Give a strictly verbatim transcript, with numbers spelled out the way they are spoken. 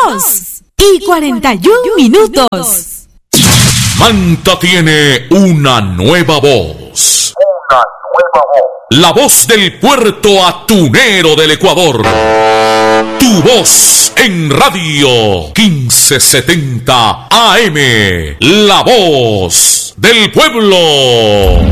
dos y cuarenta y un minutos. Manta tiene una nueva voz. Una nueva voz. La voz del puerto atunero del Ecuador. Tu voz en radio quince setenta A M. La voz del pueblo.